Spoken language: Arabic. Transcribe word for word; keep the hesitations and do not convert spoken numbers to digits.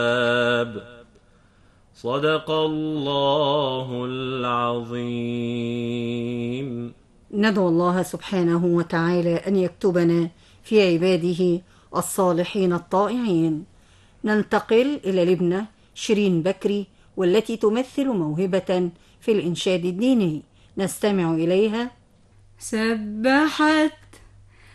صدق الله العظيم. ندعو الله سبحانه وتعالى أن يكتبنا في عباده الصالحين الطائعين. ننتقل إلى لبنى شيرين بكري، والتي تمثل موهبة في الإنشاد الديني. نستمع إليها. سبحت